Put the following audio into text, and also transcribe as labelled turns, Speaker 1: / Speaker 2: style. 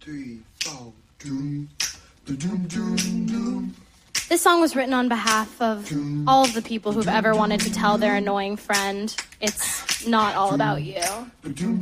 Speaker 1: 3, 4. Doom, doom, doom, doom.
Speaker 2: This song was written on behalf of all of the people who've ever wanted to tell their annoying friend, it's not all about you.